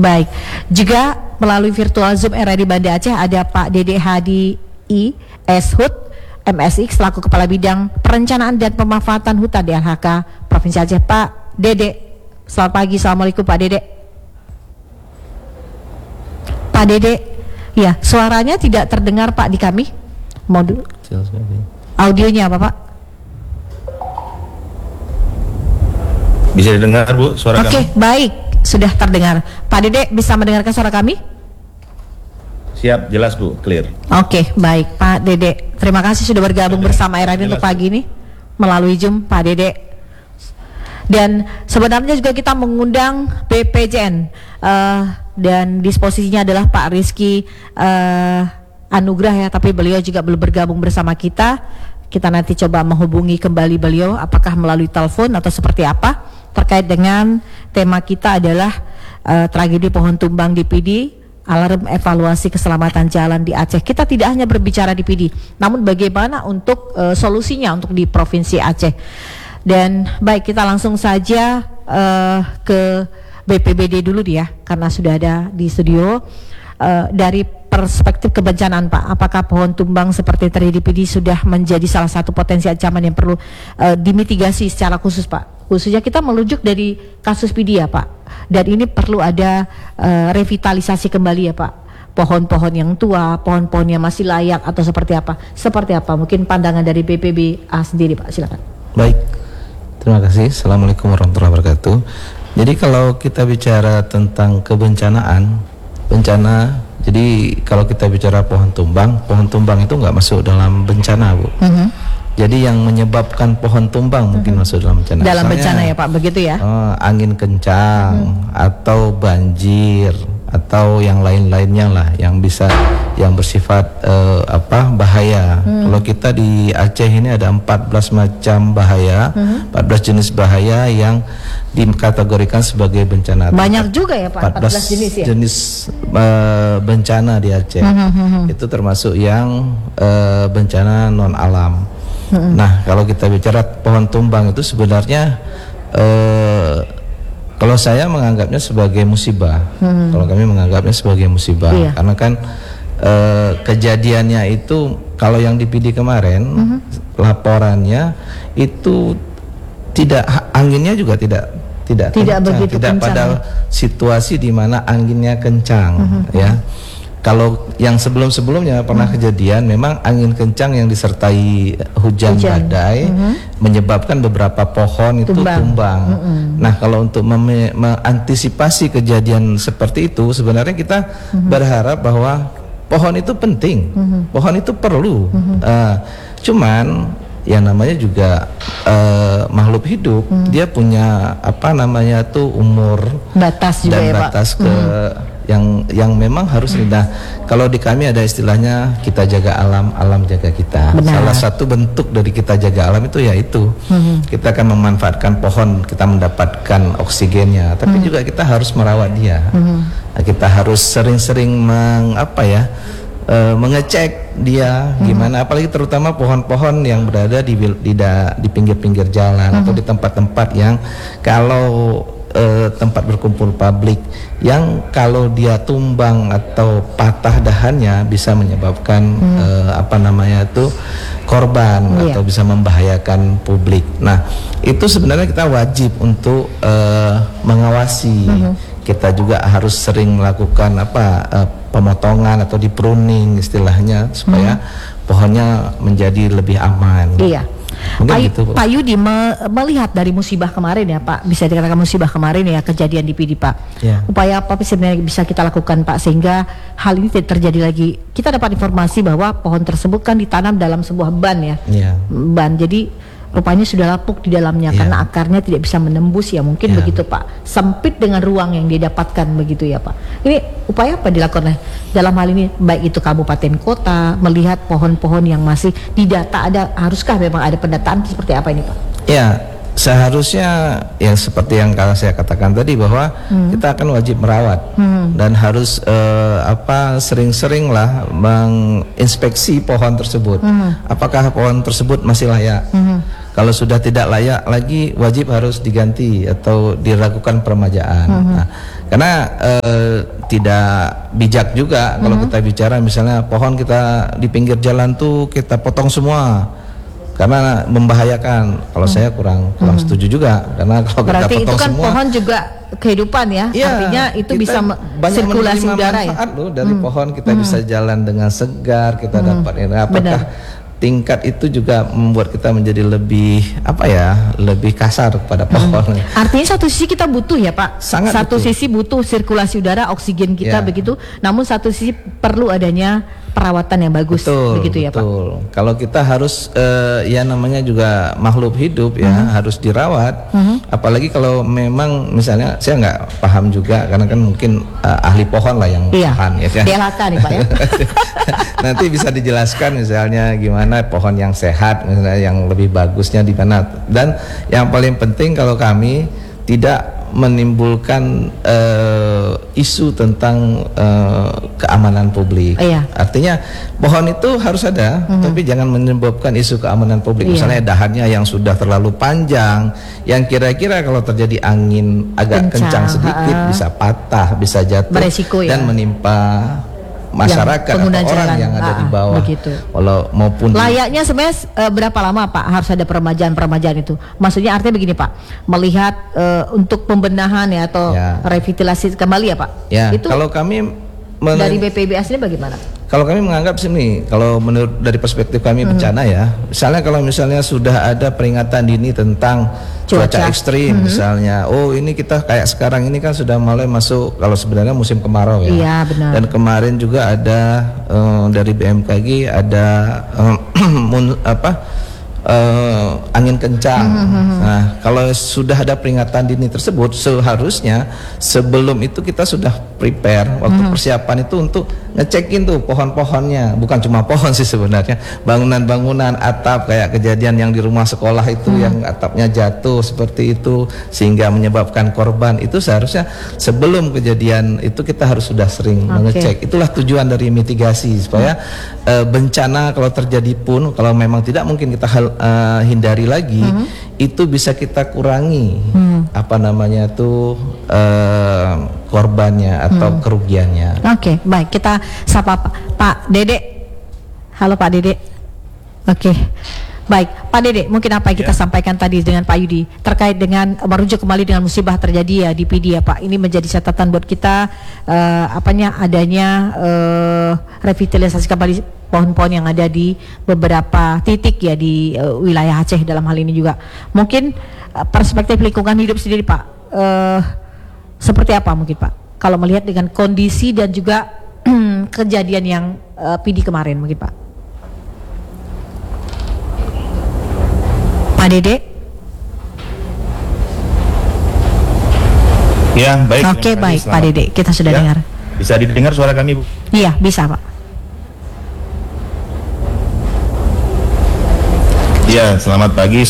Baik. Juga melalui virtual Zoom RRI Banda Aceh ada Pak Dede Hadi I Shut MSI selaku Kepala Bidang Perencanaan dan Pemanfaatan Hutan di LHK Provinsi Aceh. Pak Dede, selamat pagi. Assalamualaikum Pak Dede. Pak Dede, ya suaranya tidak terdengar Pak di kami. Modul audionya apa Pak? Bisa didengar Bu suara kami? Oke, baik, sudah terdengar. Pak Dede bisa mendengarkan suara kami? Siap, jelas Bu, clear. Oke, baik Pak Dede. Terima kasih sudah bergabung bersama RRI untuk pagi ini melalui Zoom Pak Dede. Dan sebenarnya juga kita mengundang BPJN dan disposisinya adalah Pak Rizky Anugrah ya, tapi beliau juga belum bergabung bersama kita. Kita nanti coba menghubungi kembali beliau apakah melalui telepon atau seperti apa terkait dengan tema kita adalah tragedi pohon tumbang di PD, alarm evaluasi keselamatan jalan di Aceh. Kita tidak hanya berbicara di PD, namun bagaimana untuk solusinya untuk di Provinsi Aceh. Dan baik, kita langsung saja ke BPBD dulu dia, karena sudah ada di studio. Dari perspektif kebencanaan Pak, apakah pohon tumbang seperti terjadi di PD sudah menjadi salah satu potensi ancaman yang perlu dimitigasi secara khusus Pak? Khususnya kita merujuk dari kasus PD ya Pak, dan ini perlu ada revitalisasi kembali ya Pak, pohon-pohon yang tua, pohon-pohon yang masih layak atau seperti apa? Seperti apa? Mungkin pandangan dari BPBA sendiri Pak, silakan. Baik, terima kasih. Assalamualaikum warahmatullahi wabarakatuh. Jadi kalau kita bicara tentang kebencanaan, bencana, jadi kalau kita bicara pohon tumbang itu nggak masuk dalam bencana Bu. Jadi yang menyebabkan pohon tumbang mungkin masuk dalam bencana. Dalam bencana ya Pak, begitu ya? Angin kencang atau banjir atau yang lain-lainnya lah yang bisa, yang bersifat bahaya. Kalau kita di Aceh ini ada 14 macam bahaya, 14 jenis bahaya yang dikategorikan sebagai bencana. Banyak juga ya Pak, 14 jenis ya? Jenis bencana di Aceh. Itu termasuk yang bencana non alam. Nah, kalau kita bicara pohon tumbang itu sebenarnya kalau saya menganggapnya sebagai musibah. Kalau kami menganggapnya sebagai musibah, karena kan kejadiannya itu kalau yang di PD kemarin laporannya itu tidak, anginnya juga tidak begitu kencang, pada situasi di mana anginnya kencang ya. Kalau yang sebelum-sebelumnya pernah kejadian memang angin kencang yang disertai hujan badai menyebabkan beberapa pohon itu tumbang. Nah, kalau untuk mengantisipasi kejadian seperti itu sebenarnya kita berharap bahwa pohon itu penting, pohon itu perlu. Cuman yang namanya juga makhluk hidup, dia punya umur batas juga dan ya, batas Pak? yang memang harus rendah. Kalau di kami ada istilahnya kita jaga alam, alam jaga kita. Benar. Salah satu bentuk dari kita jaga alam itu yaitu kita akan memanfaatkan pohon, kita mendapatkan oksigennya, tapi juga kita harus merawat dia. Nah, kita harus sering-sering mengecek dia gimana, apalagi terutama pohon-pohon yang berada di pinggir-pinggir jalan atau di tempat-tempat yang kalau tempat berkumpul publik yang kalau dia tumbang atau patah dahannya bisa menyebabkan korban atau bisa membahayakan publik. Nah, itu sebenarnya kita wajib untuk mengawasi. Kita juga harus sering melakukan pemotongan atau di pruning istilahnya supaya pohonnya menjadi lebih aman. Iya. Gitu, Pak Yudi melihat dari musibah kemarin ya Pak, bisa dikatakan musibah kemarin ya, kejadian di PD Pak. Upaya apa sebenarnya bisa kita lakukan Pak sehingga hal ini tidak terjadi lagi? Kita dapat informasi bahwa pohon tersebut kan ditanam dalam sebuah ban ya, ban. Jadi rupanya sudah lapuk di dalamnya karena akarnya tidak bisa menembus ya, mungkin begitu Pak. Sempit dengan ruang yang didapatkan begitu ya Pak. Ini upaya apa dilakukan dalam hal ini, baik itu kabupaten kota melihat pohon-pohon yang masih didata, haruskah memang ada pendataan seperti apa ini Pak? Ya, seharusnya ya seperti yang saya katakan tadi bahwa kita akan wajib merawat dan harus sering-sering lah menginspeksi pohon tersebut. Apakah pohon tersebut masih layak? Kalau sudah tidak layak lagi wajib harus diganti atau dilakukan peremajaan. Nah, karena tidak bijak juga kalau kita bicara misalnya pohon kita di pinggir jalan tuh kita potong semua karena membahayakan. Kalau saya kurang setuju juga, karena kalau berarti kita potong itu kan semua, pohon juga kehidupan ya, artinya itu bisa sirkulasi udara ya. Loh, dari pohon kita bisa jalan dengan segar, kita dapat apakah tingkat itu juga membuat kita menjadi lebih lebih kasar pada pohon. Artinya satu sisi kita butuh ya Pak, satu sisi butuh sirkulasi udara, oksigen kita begitu, namun satu sisi perlu adanya perawatan yang bagus, begitu ya Pak. Kalau kita harus ya namanya juga makhluk hidup ya, harus dirawat. Apalagi kalau memang misalnya saya nggak paham juga karena kan mungkin ahli pohon lah yang paham ya kan. DLHK nih Pak ya. Nanti bisa dijelaskan misalnya gimana pohon yang sehat, misalnya yang lebih bagusnya di mana. Dan yang paling penting kalau kami tidak menimbulkan isu tentang keamanan publik. Artinya pohon itu harus ada, tapi jangan menyebabkan isu keamanan publik. Misalnya dahannya yang sudah terlalu panjang, yang kira-kira kalau terjadi angin agak kencang sedikit bisa patah, bisa jatuh, beresiko, dan menimpa masyarakat atau orang yang ada di bawah. Begitu. Kalau maupun layaknya sebenarnya berapa lama Pak harus ada peremajaan itu? Maksudnya artinya begini Pak, melihat untuk pembenahan ya atau revitalisasi kembali ya Pak. Ya, itu kalau kami dari BPBS ini bagaimana? Kalau kami menganggap sini, kalau menurut dari perspektif kami bencana ya, misalnya sudah ada peringatan dini tentang cuaca ekstrim, misalnya, oh ini kita kayak sekarang ini kan sudah mulai masuk kalau sebenarnya musim kemarau ya. Iya benar. Dan kemarin juga ada dari BMKG ada angin kencang. Nah, kalau sudah ada peringatan dini tersebut, seharusnya sebelum itu kita sudah prepare waktu persiapan itu untuk ngecekin tuh pohon-pohonnya, bukan cuma pohon sih sebenarnya, bangunan-bangunan, atap kayak kejadian yang di rumah sekolah itu yang atapnya jatuh seperti itu sehingga menyebabkan korban. Itu seharusnya sebelum kejadian itu kita harus sudah sering mengecek. Itulah tujuan dari mitigasi supaya bencana kalau terjadi pun kalau memang tidak mungkin kita hindari lagi, itu bisa kita kurangi korbannya atau kerugiannya. Oke, baik, kita sapa Pak Dede. Halo Pak Dede. Oke. Baik, Pak Dede, mungkin apa yang kita sampaikan tadi dengan Pak Yudi terkait dengan merujuk kembali dengan musibah terjadi ya di PD ya Pak. Ini menjadi catatan buat kita adanya revitalisasi kembali pohon-pohon yang ada di beberapa titik ya di wilayah Aceh dalam hal ini juga. Mungkin perspektif lingkungan hidup sendiri Pak, seperti apa mungkin Pak kalau melihat dengan kondisi dan juga kejadian yang PD kemarin mungkin Pak. Pak Dede. Ya, baik. Oke, baik Pak Dede, kita sudah dengar. Bisa didengar suara kami, Bu? Iya, bisa Pak. Ya, selamat pagi.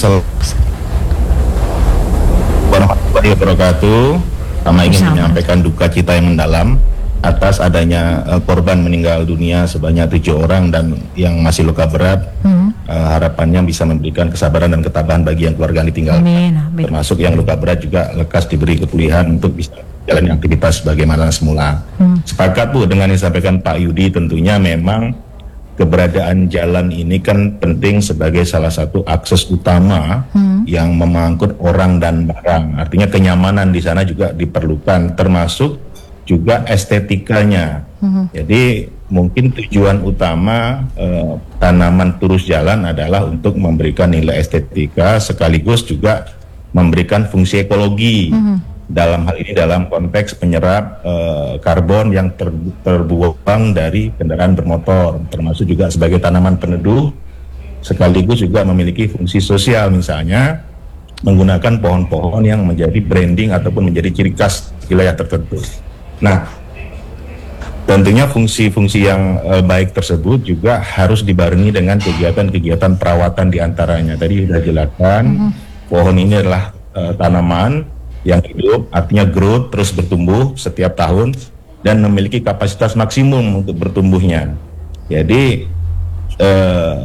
Warahmatullahi wabarakatuh. Kami ingin menyampaikan duka cita yang mendalam atas adanya korban meninggal dunia sebanyak 7 orang dan yang masih luka berat. Harapannya bisa memberikan kesabaran dan ketabahan bagi yang keluarga yang ditinggalkan. Amin. Termasuk yang luka berat juga lekas diberi kepulihan untuk bisa jalani aktivitas bagaimana semula. Sepakat Bu dengan yang disampaikan Pak Yudi, tentunya memang keberadaan jalan ini kan penting sebagai salah satu akses utama yang memangkut orang dan barang. Artinya kenyamanan di sana juga diperlukan, termasuk juga estetikanya. Jadi mungkin tujuan utama tanaman turus jalan adalah untuk memberikan nilai estetika sekaligus juga memberikan fungsi ekologi. Dalam hal ini dalam konteks penyerap karbon yang terbuang dari kendaraan bermotor, termasuk juga sebagai tanaman peneduh, sekaligus juga memiliki fungsi sosial, misalnya menggunakan pohon-pohon yang menjadi branding ataupun menjadi ciri khas wilayah tertentu. Nah, tentunya fungsi-fungsi yang baik tersebut juga harus dibarengi dengan kegiatan-kegiatan perawatan diantaranya. Tadi sudah jelaskan, pohon ini adalah tanaman yang hidup, artinya growth, terus bertumbuh setiap tahun dan memiliki kapasitas maksimum untuk bertumbuhnya. Jadi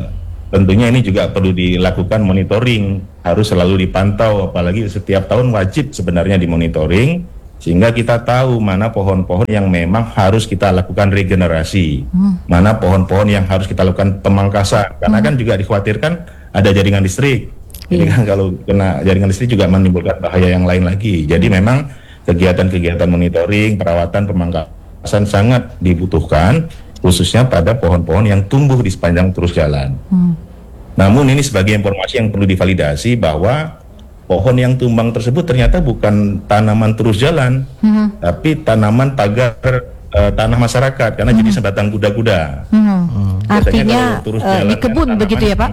tentunya ini juga perlu dilakukan monitoring, harus selalu dipantau, apalagi setiap tahun wajib sebenarnya dimonitoring, sehingga kita tahu mana pohon-pohon yang memang harus kita lakukan regenerasi, mana pohon-pohon yang harus kita lakukan pemangkasan, karena kan juga dikhawatirkan ada jaringan listrik. Jadi kan kalau kena jaringan listrik juga menimbulkan bahaya yang lain lagi. Jadi memang kegiatan-kegiatan monitoring, perawatan, pemangkasan sangat dibutuhkan, khususnya pada pohon-pohon yang tumbuh di sepanjang terus jalan. Namun ini sebagai informasi yang perlu divalidasi bahwa pohon yang tumbang tersebut ternyata bukan tanaman terus jalan, tapi tanaman pagar tanah masyarakat, karena jadi sebatang kuda-kuda. Artinya di kebun begitu ya Pak?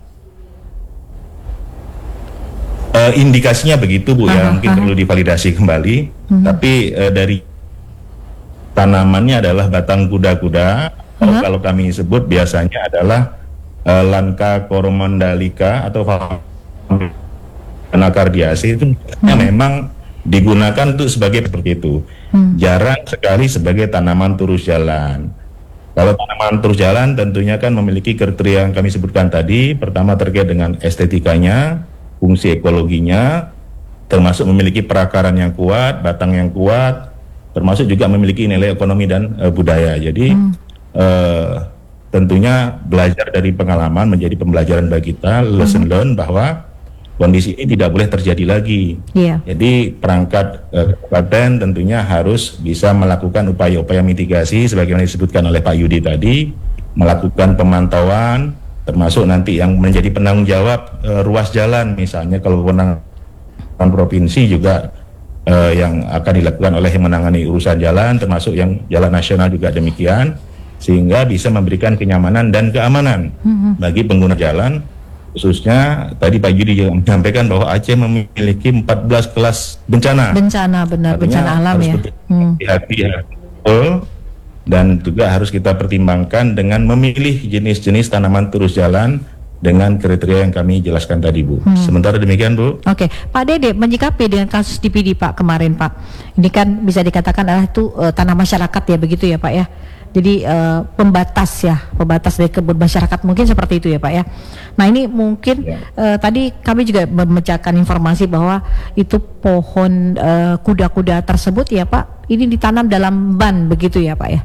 Indikasinya begitu Bu, ya mungkin perlu divalidasi kembali. Tapi dari tanamannya adalah batang kuda-kuda. Kalau kami sebut biasanya adalah Lanka coromandalica atau Anacardiaceae, itu memang digunakan untuk sebagai seperti itu. Jarang sekali sebagai tanaman terus jalan. Kalau tanaman terus jalan tentunya kan memiliki kriteria yang kami sebutkan tadi. Pertama terkait dengan estetikanya, fungsi ekologinya, termasuk memiliki perakaran yang kuat, batang yang kuat, termasuk juga memiliki nilai ekonomi dan budaya. Jadi tentunya belajar dari pengalaman menjadi pembelajaran bagi kita, lesson learn bahwa kondisi ini tidak boleh terjadi lagi. Jadi perangkat kabupaten tentunya harus bisa melakukan upaya-upaya mitigasi sebagaimana disebutkan oleh Pak Yudi tadi, melakukan pemantauan, termasuk nanti yang menjadi penanggung jawab ruas jalan, misalnya kalau kewenangan provinsi juga yang akan dilakukan oleh yang menangani urusan jalan, termasuk yang jalan nasional juga demikian, sehingga bisa memberikan kenyamanan dan keamanan bagi pengguna jalan. Khususnya tadi Pak Yudi juga menyampaikan bahwa Aceh memiliki 14 kelas bencana. Bencana, benar. Artinya bencana alam ya. Hati-hati dan juga harus kita pertimbangkan dengan memilih jenis-jenis tanaman terus jalan dengan kriteria yang kami jelaskan tadi Bu. Sementara demikian Bu. Oke, Pak Dede menyikapi dengan kasus DPD Pak kemarin Pak. Ini kan bisa dikatakan adalah itu tanah masyarakat ya, begitu ya Pak ya. Jadi pembatas dari kebun masyarakat, mungkin seperti itu ya Pak ya. Nah ini mungkin tadi kami juga memecahkan informasi bahwa itu pohon kuda-kuda tersebut ya Pak, ini ditanam dalam ban begitu ya Pak ya.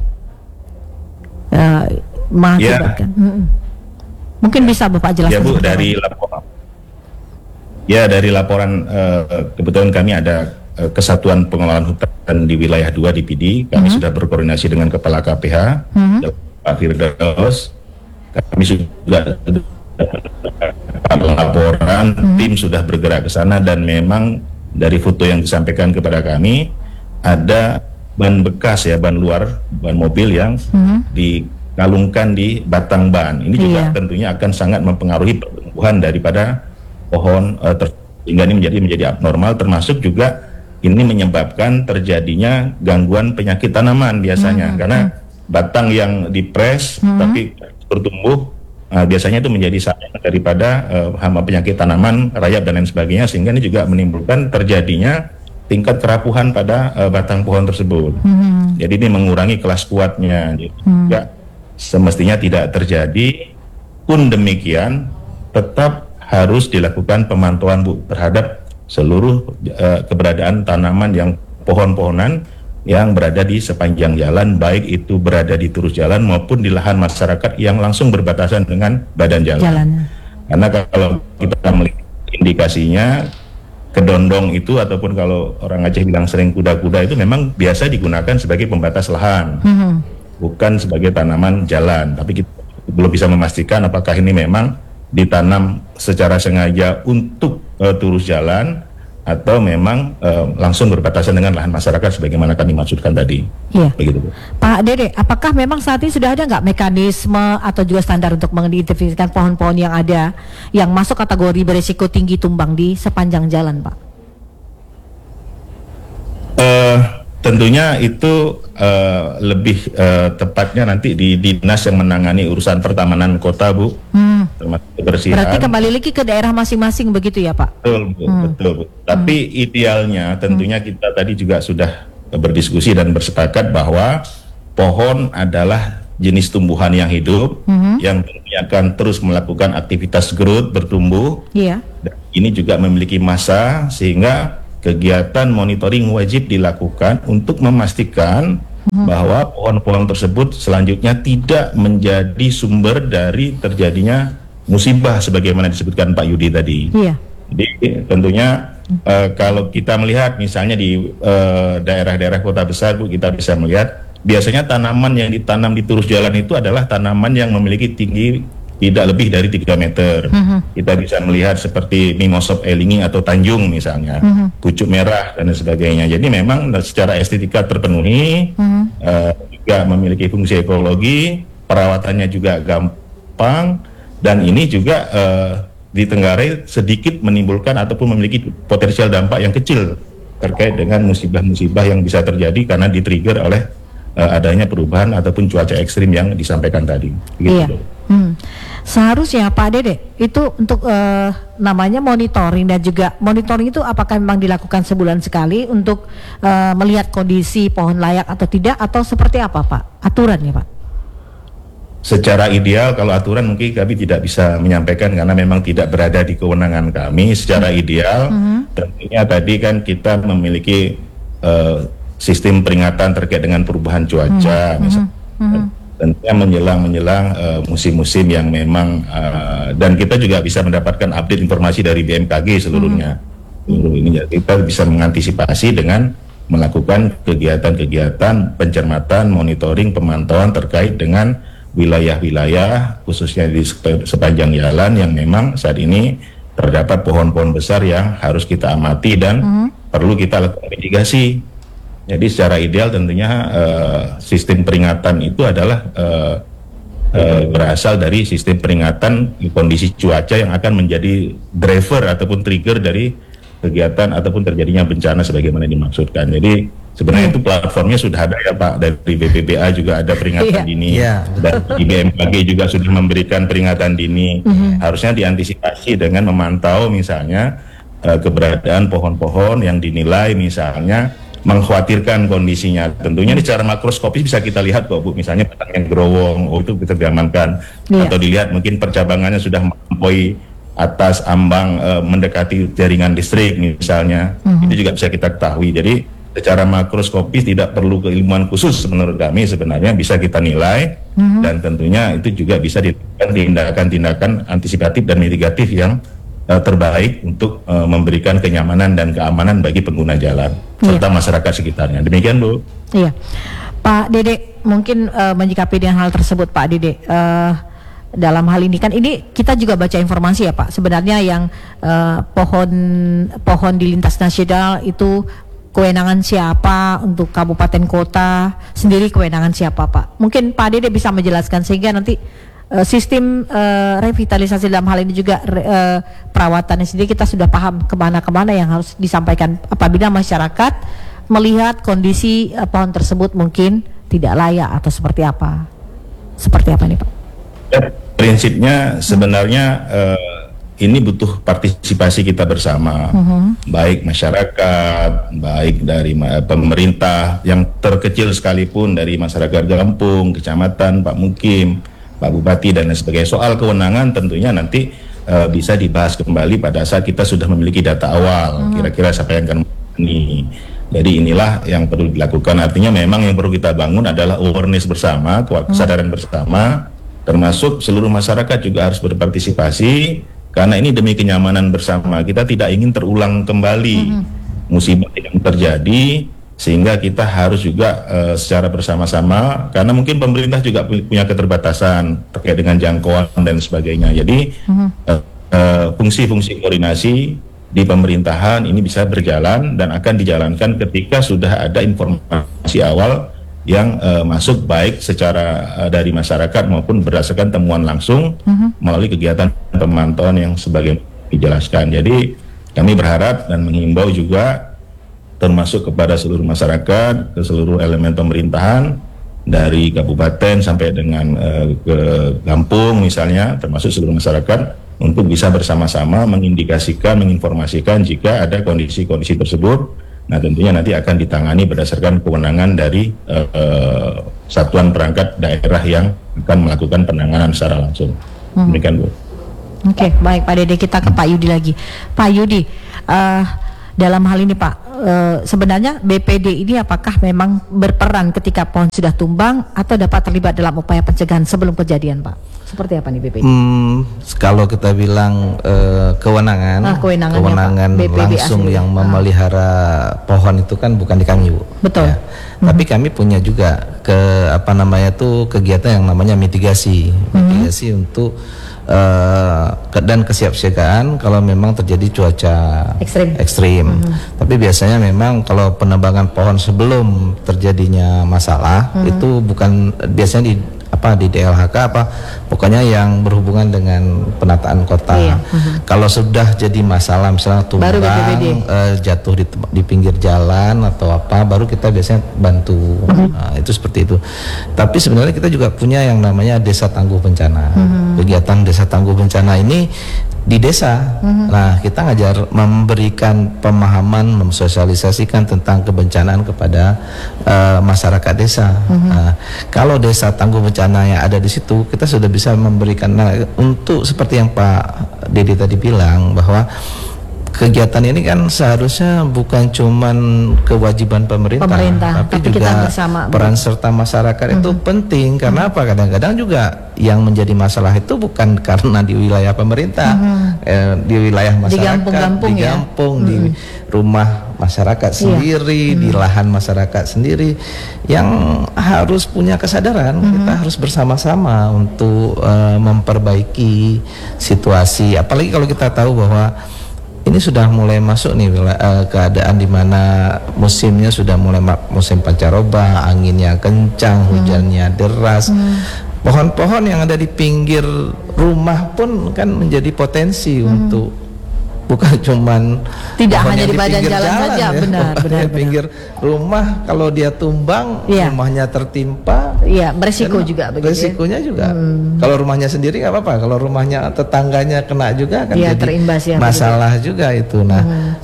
Mungkin bisa Bapak jelaskan. Ya Bu, dari laporan. Ya dari laporan kebetulan kami ada Kesatuan Pengelolaan Hutan di wilayah 2 di PD, kami sudah berkoordinasi dengan Kepala KPH, Pak Firdaus. Kami sudah laporan, tim sudah bergerak ke sana, dan memang dari foto yang disampaikan kepada kami ada ban bekas ya, ban luar, ban mobil yang dikalungkan di batang ban. Ini juga tentunya akan sangat mempengaruhi pertumbuhan daripada pohon sehingga ini menjadi abnormal, termasuk juga ini menyebabkan terjadinya gangguan penyakit tanaman biasanya, karena batang yang dipres tapi bertumbuh biasanya itu menjadi sasaran daripada hama penyakit tanaman, rayap dan lain sebagainya, sehingga ini juga menimbulkan terjadinya tingkat kerapuhan pada batang pohon tersebut. Jadi ini mengurangi kelas kuatnya. Juga semestinya tidak terjadi. Pun demikian tetap harus dilakukan pemantauan Bu terhadap seluruh keberadaan tanaman yang pohon-pohonan yang berada di sepanjang jalan, baik itu berada di terus jalan maupun di lahan masyarakat yang langsung berbatasan dengan badan jalan. Karena kalau kita melihat indikasinya, kedondong itu ataupun kalau orang Aceh bilang sering kuda-kuda itu memang biasa digunakan sebagai pembatas lahan, bukan sebagai tanaman jalan. Tapi kita belum bisa memastikan apakah ini memang ditanam secara sengaja untuk terus jalan atau memang langsung berbatasan dengan lahan masyarakat sebagaimana kami maksudkan tadi. Iya. Begitu Bu. Pak Dede, apakah memang saat ini sudah ada nggak mekanisme atau juga standar untuk mengidentifikasikan pohon-pohon yang ada yang masuk kategori berisiko tinggi tumbang di sepanjang jalan, Pak? Tentunya itu lebih tepatnya nanti di dinas yang menangani urusan pertamanan kota Bu, termasuk kebersihan. Berarti kembali lagi ke daerah masing-masing begitu ya Pak? Betul Bu, betul Bu. Tapi idealnya tentunya kita tadi juga sudah berdiskusi dan bersepakat bahwa pohon adalah jenis tumbuhan yang hidup yang akan terus melakukan aktivitas growth, bertumbuh. Iya. Dan ini juga memiliki masa, sehingga kegiatan monitoring wajib dilakukan untuk memastikan bahwa pohon-pohon tersebut selanjutnya tidak menjadi sumber dari terjadinya musibah sebagaimana disebutkan Pak Yudi tadi. Iya. Jadi tentunya kalau kita melihat misalnya di daerah-daerah kota besar, Bu, kita bisa melihat biasanya tanaman yang ditanam di turus jalan itu adalah tanaman yang memiliki tinggi tidak lebih dari 3 meter. Kita bisa melihat seperti Mimosop elingi atau Tanjung misalnya, pucuk merah dan sebagainya. Jadi memang secara estetika terpenuhi, juga memiliki fungsi ekologi, perawatannya juga gampang, dan ini juga di Tenggarai sedikit menimbulkan ataupun memiliki potensial dampak yang kecil terkait dengan musibah-musibah yang bisa terjadi karena di-trigger oleh adanya perubahan ataupun cuaca ekstrim yang disampaikan tadi. Gitu. Iya. Seharusnya Pak Dede itu untuk namanya monitoring, dan juga monitoring itu apakah memang dilakukan sebulan sekali untuk melihat kondisi pohon layak atau tidak, atau seperti apa Pak aturannya Pak? Secara ideal, kalau aturan mungkin kami tidak bisa menyampaikan karena memang tidak berada di kewenangan kami. Secara ideal tentunya tadi kan kita memiliki sistem peringatan terkait dengan perubahan cuaca, misalnya tentunya menjelang musim-musim yang memang dan kita juga bisa mendapatkan update informasi dari BMKG seluruhnya. Ini kita bisa mengantisipasi dengan melakukan kegiatan-kegiatan pencermatan, monitoring, pemantauan terkait dengan wilayah-wilayah khususnya di sepanjang jalan yang memang saat ini terdapat pohon-pohon besar yang harus kita amati dan perlu kita lakukan mitigasi. Jadi secara ideal tentunya sistem peringatan itu adalah berasal dari sistem peringatan kondisi cuaca yang akan menjadi driver ataupun trigger dari kegiatan ataupun terjadinya bencana sebagaimana dimaksudkan. Jadi sebenarnya itu platformnya sudah ada ya Pak, dari BPPA juga ada peringatan dini, dan di BMKG juga sudah memberikan peringatan dini. Harusnya diantisipasi dengan memantau misalnya keberadaan pohon-pohon yang dinilai misalnya mengkhawatirkan kondisinya. Tentunya ini secara makroskopis bisa kita lihat kok Bu, misalnya batangnya gerowong, itu bisa diamankan, atau dilihat mungkin percabangannya sudah melampaui atas ambang mendekati jaringan listrik misalnya, itu juga bisa kita ketahui. Jadi secara makroskopis tidak perlu keilmuan khusus menurut kami, sebenarnya bisa kita nilai, dan tentunya itu juga bisa dilakukan tindakan-tindakan antisipatif dan mitigatif yang terbaik untuk memberikan kenyamanan dan keamanan bagi pengguna jalan serta masyarakat sekitarnya. Demikian Bu. Iya, Pak Dede mungkin menyikapi dengan hal tersebut Pak Dede. Dalam hal ini kan ini kita juga baca informasi ya Pak, sebenarnya yang pohon di lintas nasional itu kewenangan siapa, untuk kabupaten kota sendiri kewenangan siapa Pak? Mungkin Pak Dede bisa menjelaskan sehingga nanti sistem revitalisasi dalam hal ini juga perawatannya sendiri kita sudah paham kemana-kemana yang harus disampaikan apabila masyarakat melihat kondisi pohon tersebut mungkin tidak layak atau seperti apa nih Pak? Ya, prinsipnya sebenarnya ini butuh partisipasi kita bersama, baik masyarakat, baik dari pemerintah yang terkecil sekalipun, dari masyarakat kampung, kecamatan, Pak Mukim, Pak Bupati dan lain sebagainya. Soal kewenangan tentunya nanti bisa dibahas kembali pada saat kita sudah memiliki data awal, kira-kira siapa yang akan ini. Jadi inilah yang perlu dilakukan. Artinya memang yang perlu kita bangun adalah awareness bersama, kesadaran bersama, termasuk seluruh masyarakat juga harus berpartisipasi, karena ini demi kenyamanan bersama. Kita tidak ingin terulang kembali musibah yang terjadi, sehingga kita harus juga secara bersama-sama, karena mungkin pemerintah juga punya keterbatasan terkait dengan jangkauan dan sebagainya. Jadi fungsi-fungsi koordinasi di pemerintahan ini bisa berjalan dan akan dijalankan ketika sudah ada informasi awal yang masuk baik secara dari masyarakat maupun berdasarkan temuan langsung melalui kegiatan pemantauan yang sebagaimana dijelaskan. Jadi kami berharap dan menghimbau juga termasuk kepada seluruh masyarakat, ke seluruh elemen pemerintahan, dari kabupaten sampai dengan ke kampung misalnya, termasuk seluruh masyarakat, untuk bisa bersama-sama mengindikasikan, menginformasikan jika ada kondisi-kondisi tersebut. Nah tentunya nanti akan ditangani berdasarkan kewenangan dari satuan perangkat daerah yang akan melakukan penanganan secara langsung. Demikian Bu. Oke, baik Pak Dede, kita ke Pak Yudi lagi. Pak Yudi, dalam hal ini Pak, sebenarnya BPD ini apakah memang berperan ketika pohon sudah tumbang atau dapat terlibat dalam upaya pencegahan sebelum kejadian Pak? Seperti apa nih BPD? Kalau kita bilang kewenangan langsung yang memelihara pohon itu kan bukan di kami Bu. Betul. Ya. Tapi kami punya juga kegiatan yang namanya mitigasi untuk dan kesiapsiagaan kalau memang terjadi cuaca ekstrim. Tapi biasanya memang kalau penebangan pohon sebelum terjadinya masalah itu bukan biasanya di DLHK pokoknya yang berhubungan dengan penataan kota. Kalau sudah jadi masalah misalnya tumbang, jatuh di pinggir jalan atau baru kita biasanya bantu. Nah, itu seperti itu. Tapi sebenarnya kita juga punya yang namanya desa tangguh bencana. Kegiatan desa tangguh bencana ini di desa. Nah, kita ngajar memberikan pemahaman, mensosialisasikan tentang kebencanaan kepada masyarakat desa. Nah, kalau desa tangguh bencana yang ada di situ, kita sudah bisa memberikan untuk seperti yang Pak Dede tadi bilang bahwa kegiatan ini kan seharusnya bukan cuman kewajiban pemerintah tapi juga peran serta masyarakat itu penting. Karena apa? Kadang-kadang juga yang menjadi masalah itu bukan karena di wilayah pemerintah, di wilayah masyarakat, di rumah masyarakat sendiri, di lahan masyarakat sendiri, yang harus punya kesadaran. Kita harus bersama-sama untuk memperbaiki situasi. Apalagi kalau kita tahu bahwa ini sudah mulai masuk nih keadaan di mana musimnya sudah mulai musim pancaroba, anginnya kencang, hujannya deras. Pohon-pohon yang ada di pinggir rumah pun kan menjadi potensi untuk bukan cuman tidak hanya di badan jalan saja, benar. Pinggir rumah kalau dia tumbang, rumahnya tertimpa, beresiko juga begitu. Resikonya juga. Kalau rumahnya sendiri nggak apa-apa, kalau rumahnya tetangganya kena juga kan jadi terimbas masalah juga itu. Nah,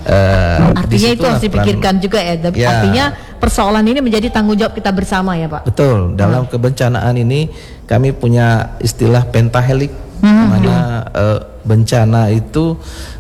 artinya itu harus dipikirkan juga ya. Artinya persoalan ini menjadi tanggung jawab kita bersama ya Pak. Betul. Dalam kebencanaan ini kami punya istilah pentahelik, mana bencana itu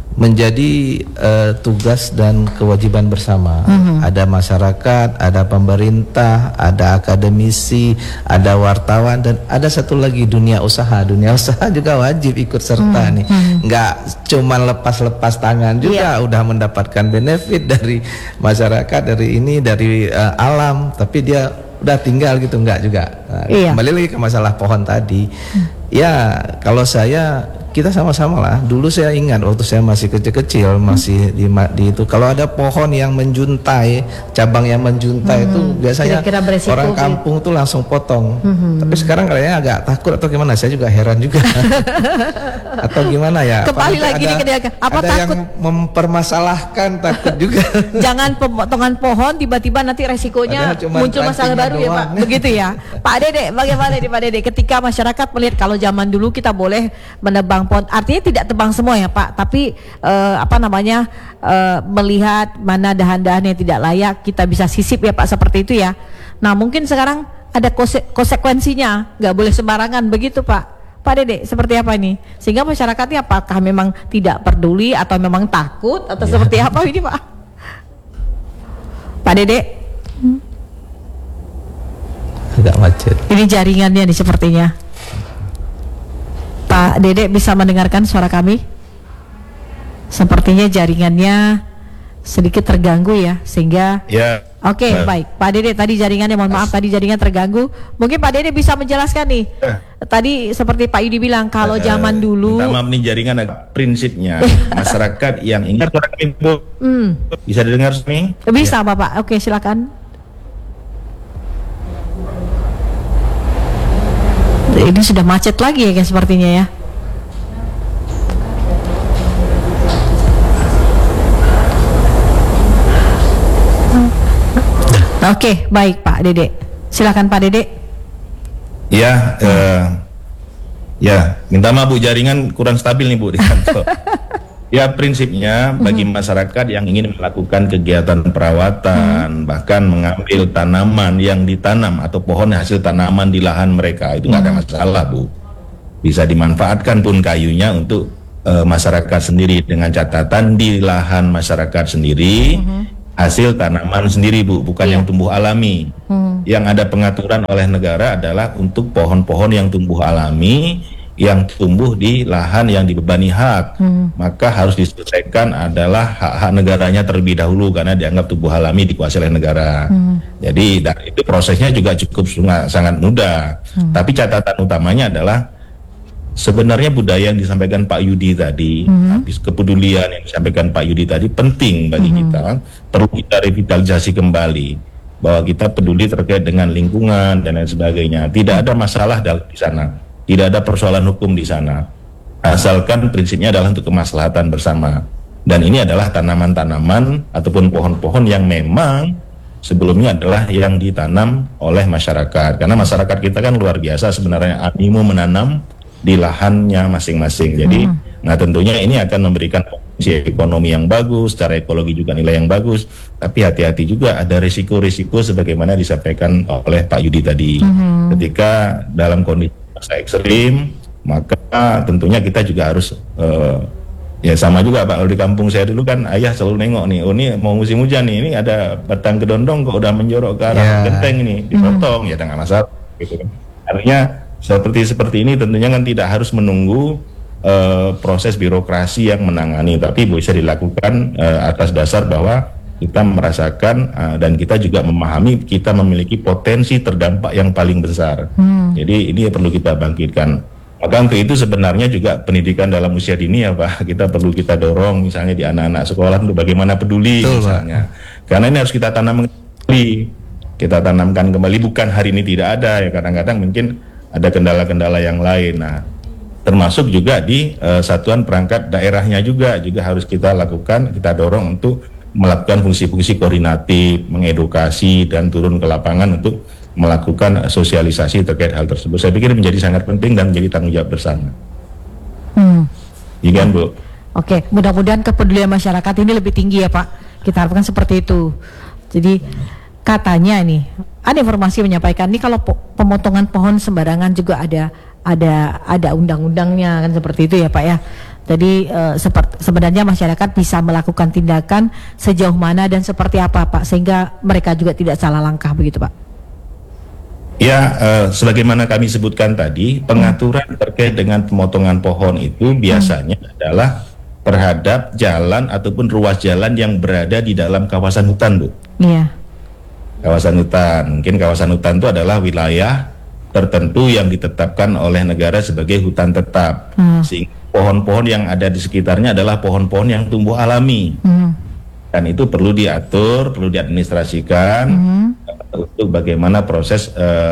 menjadi tugas dan kewajiban bersama. Ada masyarakat, ada pemerintah, ada akademisi, ada wartawan, dan ada satu lagi dunia usaha. Dunia usaha juga wajib ikut serta nih. Nggak cuma lepas-lepas tangan juga udah mendapatkan benefit dari masyarakat, dari alam, tapi dia udah tinggal gitu, enggak juga. Nah, kembali lagi ke masalah pohon tadi. Ya, kalau kita sama-sama lah. Dulu saya ingat waktu saya masih kecil-kecil, masih di itu, kalau ada pohon yang menjuntai, cabang yang menjuntai itu biasanya orang kampung tuh langsung potong. Tapi sekarang kayaknya agak takut atau gimana? Saya juga heran juga. Atau gimana ya? Kembali lagi apa ada takut? Yang mempermasalahkan, takut juga. Jangan pemotongan pohon tiba-tiba nanti resikonya muncul masalah baru ya Pak. Begitu ya. Pak Dede, bagaimana nih Pak Dede ketika masyarakat melihat kalau zaman dulu kita boleh menebang pohon, artinya tidak tebang semua ya Pak, tapi melihat mana dahan-dahan yang tidak layak kita bisa sisip ya Pak, seperti itu ya. Nah mungkin sekarang ada konsekuensinya, nggak boleh sembarangan begitu Pak Dede, seperti apa ini? Sehingga masyarakatnya apakah memang tidak peduli atau memang takut atau seperti apa ini Pak Dede? Agak macet. Ini jaringannya nih sepertinya. Pak Dede bisa mendengarkan suara kami? Sepertinya jaringannya sedikit terganggu ya, sehingga Oke, baik Pak Dede, tadi jaringannya, mohon maaf tadi jaringan terganggu. Mungkin Pak Dede bisa menjelaskan nih. Tadi seperti Pak Yudi bilang kalau zaman dulu maaf nih, jaringan agak prinsipnya masyarakat yang ingin suara kami Bu. Bisa didengar nih? Bisa Bapak. Oke, silakan. Ini sudah macet lagi ya sepertinya ya. Oke, baik Pak Dede. Silakan Pak Dede. Ya, minta maaf Bu, jaringan kurang stabil nih Bu di kantor. Ya, prinsipnya bagi masyarakat yang ingin melakukan kegiatan perawatan, bahkan mengambil tanaman yang ditanam atau pohon hasil tanaman di lahan mereka, itu nggak ada masalah, Bu. Bisa dimanfaatkan pun kayunya untuk masyarakat sendiri, dengan catatan di lahan masyarakat sendiri, hasil tanaman sendiri, Bu, bukan yang tumbuh alami. Yang ada pengaturan oleh negara adalah untuk pohon-pohon yang tumbuh alami, yang tumbuh di lahan yang dibebani hak, maka harus diselesaikan adalah hak-hak negaranya terlebih dahulu, karena dianggap tumbuh alami dikuasai oleh negara. Jadi itu prosesnya juga cukup sangat mudah. Tapi catatan utamanya adalah sebenarnya budaya yang disampaikan Pak Yudi tadi, kepedulian yang disampaikan Pak Yudi tadi penting bagi kita, perlu kita revitalisasi kembali, bahwa kita peduli terkait dengan lingkungan dan lain sebagainya. Tidak ada masalah di sana. Tidak ada persoalan hukum di sana, asalkan prinsipnya adalah untuk kemaslahatan bersama. Dan ini adalah tanaman-tanaman ataupun pohon-pohon yang memang sebelumnya adalah yang ditanam oleh masyarakat. Karena masyarakat kita kan luar biasa sebenarnya animo menanam di lahannya masing-masing. Jadi, nah tentunya ini akan memberikan potensi ekonomi yang bagus, secara ekologi juga nilai yang bagus. Tapi hati-hati juga ada risiko-risiko sebagaimana disampaikan oleh Pak Yudi tadi. Ketika dalam kondisi masa ekstrim, maka tentunya kita juga harus ya sama juga Pak, kalau di kampung saya dulu kan ayah selalu nengok nih, oh ini mau musim hujan nih, ini ada batang kedondong kok udah menjorok ke arah genteng ini, dipotong, ya nggak masalah gitu kan. Artinya seperti ini tentunya kan tidak harus menunggu proses birokrasi yang menangani, tapi bisa dilakukan atas dasar bahwa kita merasakan dan kita juga memahami kita memiliki potensi terdampak yang paling besar. Jadi ini perlu kita bangkitkan. Maka untuk itu sebenarnya juga pendidikan dalam usia dini ya Pak, kita perlu kita dorong misalnya di anak-anak sekolah untuk bagaimana peduli. Betul, misalnya. Karena ini harus kita tanam kembali. Kita tanamkan kembali, bukan hari ini tidak ada ya, kadang-kadang mungkin ada kendala-kendala yang lain. Nah, termasuk juga di satuan perangkat daerahnya juga harus kita lakukan, kita dorong untuk melakukan fungsi-fungsi koordinatif, mengedukasi dan turun ke lapangan untuk melakukan sosialisasi terkait hal tersebut. Saya pikir menjadi sangat penting dan menjadi tanggung jawab bersama. Iya, Bu. Oke, mudah-mudahan kepedulian masyarakat ini lebih tinggi ya Pak. Kita harapkan seperti itu. Jadi katanya nih, ada informasi menyampaikan nih kalau pemotongan pohon sembarangan juga ada undang-undangnya kan, seperti itu ya Pak ya. Jadi sebenarnya masyarakat bisa melakukan tindakan sejauh mana dan seperti apa Pak, sehingga mereka juga tidak salah langkah begitu Pak. Ya, sebagaimana kami sebutkan tadi, pengaturan terkait dengan pemotongan pohon itu biasanya adalah terhadap jalan ataupun ruas jalan yang berada di dalam kawasan hutan, Bu. Iya. Kawasan hutan, mungkin kawasan hutan itu adalah wilayah tertentu yang ditetapkan oleh negara sebagai hutan tetap. Sehingga pohon-pohon yang ada di sekitarnya adalah pohon-pohon yang tumbuh alami, dan itu perlu diatur, perlu diadministrasikan untuk bagaimana proses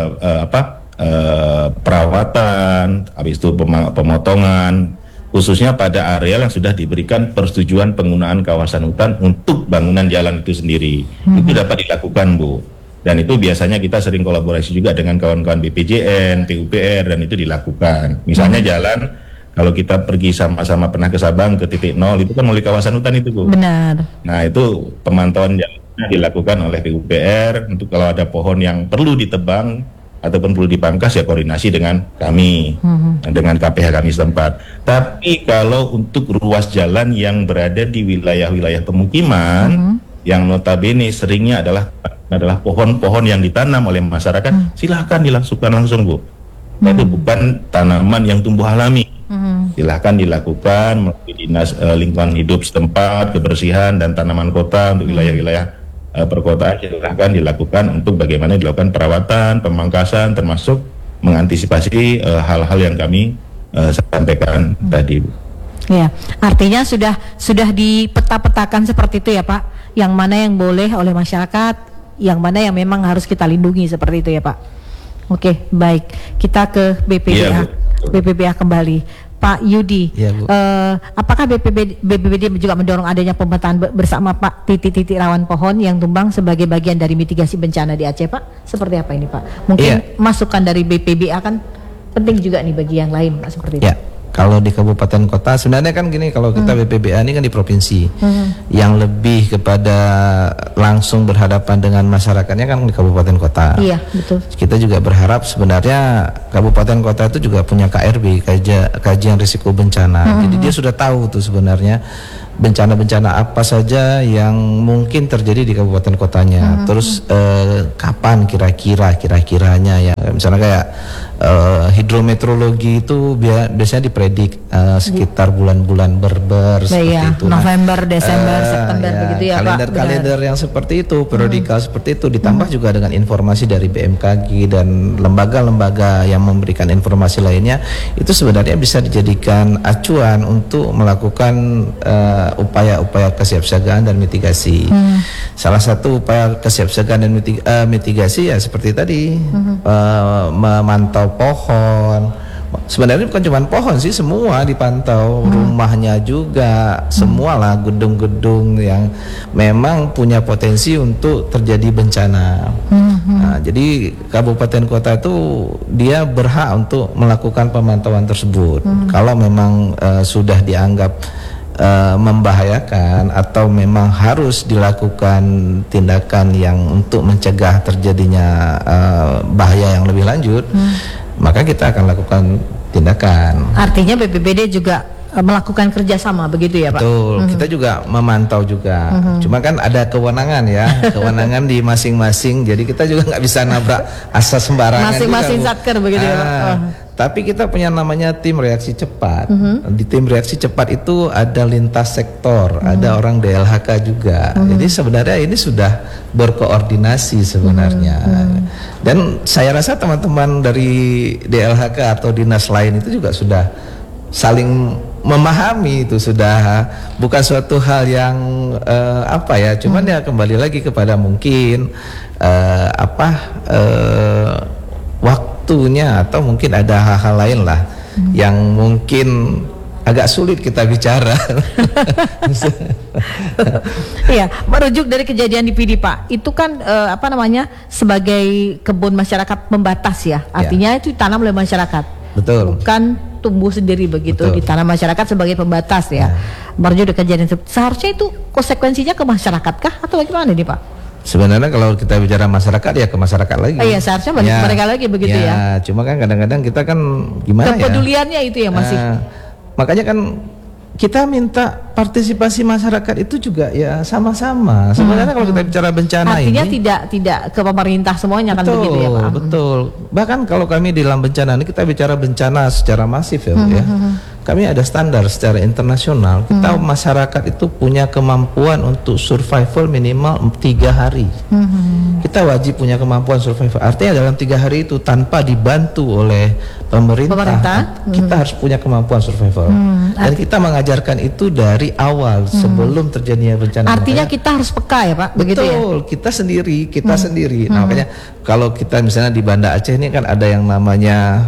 perawatan, habis itu pemotongan, khususnya pada areal yang sudah diberikan persetujuan penggunaan kawasan hutan untuk bangunan jalan itu sendiri. Itu dapat dilakukan, Bu. Dan itu biasanya kita sering kolaborasi juga dengan kawan-kawan BPJN, PUPR, dan itu dilakukan. Misalnya jalan, kalau kita pergi sama-sama pernah ke Sabang ke titik 0 itu kan melalui kawasan hutan itu, Bu. Benar. Nah itu pemantauan jalannya dilakukan oleh PUPR untuk kalau ada pohon yang perlu ditebang ataupun perlu dipangkas ya koordinasi dengan kami, dengan KPH kami setempat. Tapi kalau untuk ruas jalan yang berada di wilayah-wilayah pemukiman yang notabene seringnya adalah pohon-pohon yang ditanam oleh masyarakat, silahkan dilangsungkan langsung, Bu. Itu bukan tanaman yang tumbuh alami. Silahkan dilakukan melalui dinas lingkungan hidup setempat, kebersihan dan tanaman kota untuk wilayah-wilayah perkotaan, silahkan dilakukan untuk bagaimana dilakukan perawatan, pemangkasan, termasuk mengantisipasi hal-hal yang kami sampaikan tadi. Ya, artinya sudah dipeta-petakan seperti itu ya Pak, yang mana yang boleh oleh masyarakat, yang mana yang memang harus kita lindungi seperti itu ya Pak. Oke, baik, kita ke BPBA, BPBA kembali. Pak Yudi, ya, apakah BPBD juga mendorong adanya pemetaan bersama Pak titik-titik rawan pohon yang tumbang sebagai bagian dari mitigasi bencana di Aceh Pak? Seperti apa ini Pak? Mungkin masukan dari BPBA kan penting juga nih bagi yang lain Pak, seperti itu. Ya, Kalau di kabupaten kota sebenarnya kan gini, kalau kita BPBA ini kan di provinsi, yang lebih kepada langsung berhadapan dengan masyarakatnya kan di kabupaten kota. Iya, betul. Kita juga berharap sebenarnya kabupaten kota itu juga punya KRB, kajian risiko bencana. Jadi dia sudah tahu tuh sebenarnya bencana-bencana apa saja yang mungkin terjadi di kabupaten kotanya. Terus kapan kira-kiranya ya, misalnya kayak hidrometeorologi itu biasanya dipredik sekitar bulan-bulan berber seperti itu. November, Desember, September begitu ya Pak. Kalender yang seperti itu, periodikal seperti itu, ditambah juga dengan informasi dari BMKG dan lembaga-lembaga yang memberikan informasi lainnya, itu sebenarnya bisa dijadikan acuan untuk melakukan upaya-upaya kesiapsiagaan dan mitigasi. Salah satu upaya kesiapsiagaan dan mitigasi ya seperti tadi, memantau pohon. Sebenarnya bukan cuma pohon sih, semua dipantau, rumahnya juga, semualah gedung-gedung yang memang punya potensi untuk terjadi bencana. Nah, jadi kabupaten kota itu dia berhak untuk melakukan pemantauan tersebut. Kalau memang sudah dianggap membahayakan atau memang harus dilakukan tindakan yang untuk mencegah terjadinya bahaya yang lebih lanjut, maka kita akan lakukan tindakan. Artinya BPBD juga melakukan kerjasama begitu ya Pak? Betul, kita juga memantau juga. Cuma kan ada kewenangan ya, kewenangan di masing-masing. Jadi kita juga nggak bisa nabrak asas sembarangan. Masing-masing satker begitu ya Pak? Tapi kita punya namanya tim reaksi cepat. Di tim reaksi cepat itu ada lintas sektor, ada orang DLHK juga. Jadi sebenarnya ini sudah berkoordinasi sebenarnya. Dan saya rasa teman-teman dari DLHK atau dinas lain itu juga sudah saling memahami, itu sudah bukan suatu hal yang cuman ya kembali lagi kepada mungkin waktunya, atau mungkin ada hal-hal lain lah yang mungkin agak sulit kita bicara. Iya, merujuk dari kejadian di PD Pak, itu kan sebagai kebun masyarakat pembatas ya, artinya itu ditanam oleh masyarakat. Betul. Bukan tumbuh sendiri begitu, ditanam masyarakat sebagai pembatas ya. Merujuk dari kejadian seharusnya itu konsekuensinya ke masyarakat kah atau bagaimana nih Pak? Sebenarnya kalau kita bicara masyarakat ya ke masyarakat lagi. Iya, seharusnya bagi mereka lagi begitu ya. Cuma kan kadang-kadang kita kan gimana ya? Kepeduliannya itu ya masih. Makanya kan kita minta partisipasi masyarakat itu juga ya sama-sama. Sebenarnya kalau kita bicara bencana artinya tidak ke pemerintah semuanya kan begitu ya Pak. Betul. Bahkan kalau kami di dalam bencana ini kita bicara bencana secara masif ya, ya. Kami ada standar secara internasional. Kita masyarakat itu punya kemampuan untuk survival minimal 3 hari. Kita wajib punya kemampuan survival. Artinya dalam 3 hari itu tanpa dibantu oleh pemerintah. Kita harus punya kemampuan survival. Dan kita mengajarkan itu dari awal sebelum terjadinya bencana. Artinya kita harus peka ya Pak, begitu ya? Betul, kita sendiri. Nah, makanya kalau kita misalnya di Banda Aceh ini kan ada yang namanya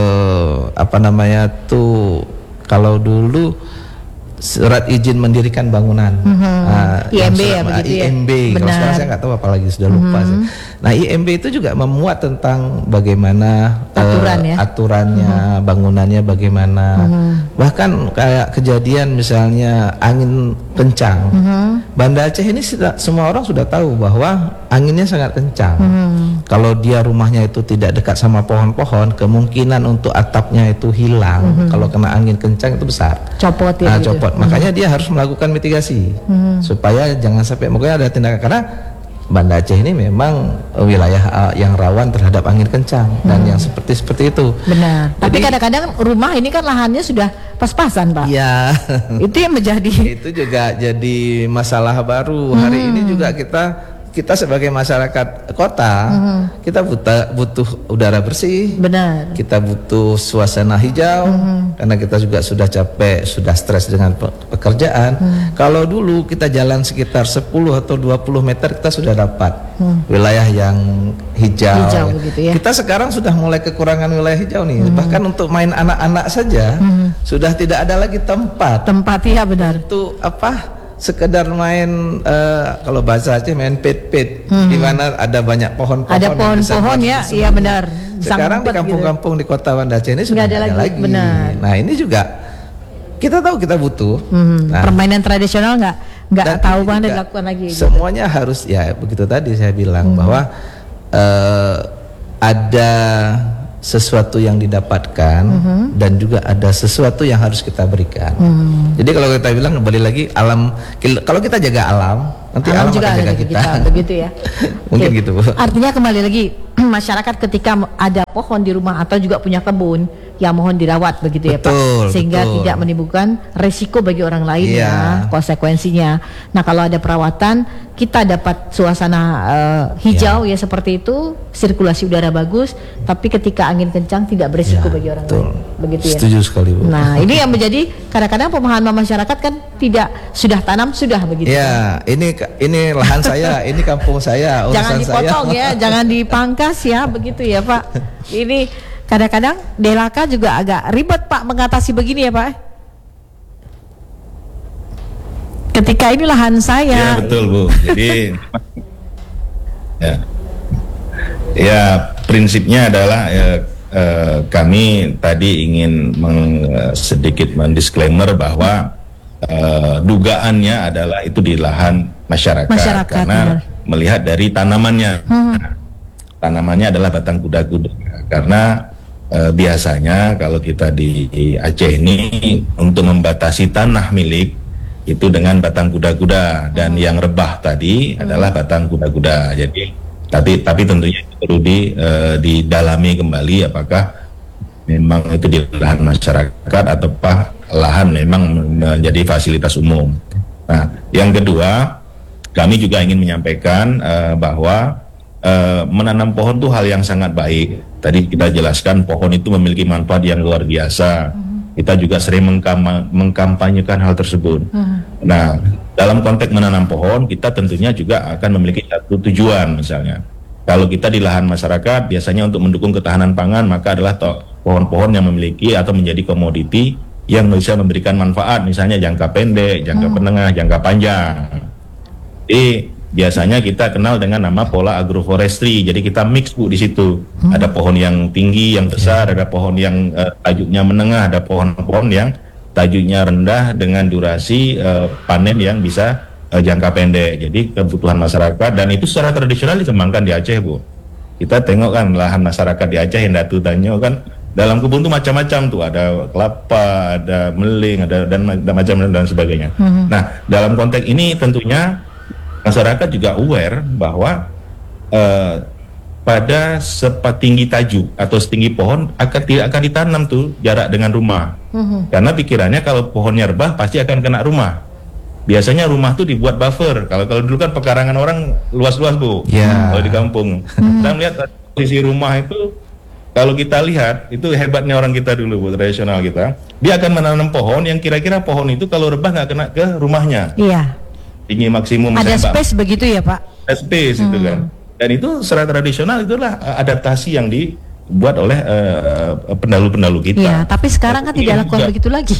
kalau dulu surat izin mendirikan bangunan, IMB ya begitu ya. IMB. Kalau sekarang saya nggak tahu apalagi sudah lupa sih. Nah IMB itu juga memuat tentang bagaimana aturannya, bangunannya bagaimana. Bahkan kayak kejadian misalnya angin kencang. Banda Aceh ini semua orang sudah tahu bahwa anginnya sangat kencang. Kalau dia rumahnya itu tidak dekat sama pohon-pohon, kemungkinan untuk atapnya itu hilang. Kalau kena angin kencang itu besar. Copot ya. Copot. Makanya dia harus melakukan mitigasi supaya jangan sampai ada tindakan, karena Banda Aceh ini memang wilayah yang rawan terhadap angin kencang dan yang seperti itu. Benar. Tapi kadang-kadang rumah ini kan lahannya sudah pas-pasan Pak. Iya. Itu yang menjadi. Itu juga jadi masalah baru. Hari ini juga kita sebagai masyarakat kota, kita butuh udara bersih. Benar. Kita butuh suasana hijau, karena kita juga sudah capek, sudah stres dengan pekerjaan. Kalau dulu kita jalan sekitar 10 atau 20 meter kita sudah dapat wilayah yang hijau begitu ya. Kita sekarang sudah mulai kekurangan wilayah hijau nih. Bahkan untuk main anak-anak saja sudah tidak ada lagi tempat ya benar. Untuk sekedar main kalau bahasa Aceh main pet-pet, di mana ada banyak pohon-pohon. Ada pohon-pohon ya, iya benar. Sekarang di kampung-kampung di kota Banda Aceh ini sudah ada lagi. Benar. Nah ini juga kita tahu kita butuh. Permainan tradisional nggak dan tahu ini banget juga dilakukan lagi. Semuanya harus ya begitu tadi saya bilang bahwa ada sesuatu yang didapatkan dan juga ada sesuatu yang harus kita berikan. Jadi kalau kita bilang kembali lagi alam, kalau kita jaga alam, nanti alam juga akan jaga kita. Begitu ya. Mungkin Oke. gitu. Artinya kembali lagi masyarakat ketika ada pohon di rumah atau juga punya kebun, ya mohon dirawat begitu ya Betul, Pak, sehingga betul. tidak menimbulkan resiko bagi orang lain Iya. ya konsekuensinya. Nah kalau ada perawatan kita dapat suasana hijau ya seperti itu, sirkulasi udara bagus, tapi ketika angin kencang tidak beresiko bagi orang betul. lain, begitu ya. Setuju sekali Bu. Nah ini yang menjadi kadang-kadang pemahaman masyarakat kan tidak sudah tanam sudah begitu. Ya, ini lahan saya, ini kampung saya, urusan Jangan dipotong saya. ya, jangan dipangkas ya, begitu ya Pak. Ini kadang-kadang DLHK juga agak ribet Pak mengatasi begini ya Pak. Ketika ini lahan Ya saya. betul Bu. Jadi ya prinsipnya adalah kami tadi ingin sedikit mendisklaimer bahwa dugaannya adalah itu di lahan masyarakat karena melihat dari tanamannya. Tanamannya adalah batang kuda-kuda karena biasanya kalau kita di Aceh ini untuk membatasi tanah milik itu dengan batang kuda-kuda dan yang rebah tadi adalah batang kuda-kuda. Jadi tapi tentunya itu perlu didalami kembali apakah memang itu di lahan masyarakat ataukah lahan memang menjadi fasilitas umum. Nah, yang kedua, kami juga ingin menyampaikan bahwa menanam pohon itu hal yang sangat baik. Tadi kita jelaskan pohon itu memiliki manfaat yang luar biasa. Kita juga sering mengkampanyekan hal tersebut. Nah, dalam konteks menanam pohon, kita tentunya juga akan memiliki satu tujuan misalnya. Kalau kita di lahan masyarakat, biasanya untuk mendukung ketahanan pangan, maka adalah pohon-pohon yang memiliki atau menjadi komoditi yang bisa memberikan manfaat, misalnya jangka pendek, jangka menengah, jangka panjang. Jadi biasanya kita kenal dengan nama pola agroforestry. Jadi kita mix Bu di situ. Ada pohon yang tinggi, yang besar, ada pohon yang tajuknya menengah, ada pohon-pohon yang tajuknya rendah dengan durasi panen yang bisa jangka pendek. Jadi kebutuhan masyarakat dan itu secara tradisional dikembangkan di Aceh Bu. Kita tengok kan lahan masyarakat di Aceh yang Datu Tanyo kan dalam kebun tuh macam-macam tuh, ada kelapa, ada meling, ada dan macam dan sebagainya. Nah, dalam konteks ini tentunya masyarakat juga aware bahwa pada setinggi tajuk atau setinggi pohon tidak akan ditanam tuh jarak dengan rumah. Karena pikirannya kalau pohonnya rebah pasti akan kena rumah. Biasanya rumah tuh dibuat buffer. Kalau dulu kan pekarangan orang luas-luas Bu. Kalau di kampung. Kita melihat posisi rumah itu, kalau kita lihat itu hebatnya orang kita dulu Bu, tradisional kita. Dia akan menanam pohon yang kira-kira pohon itu kalau rebah nggak kena ke rumahnya. Iya. Tinggi maksimum Ada space begitu ya Pak? Ada space itu kan. Dan itu secara tradisional itulah adaptasi yang dibuat oleh pendahulu-pendahulu kita. Iya, tapi sekarang kan tidak lakukan begitu lagi.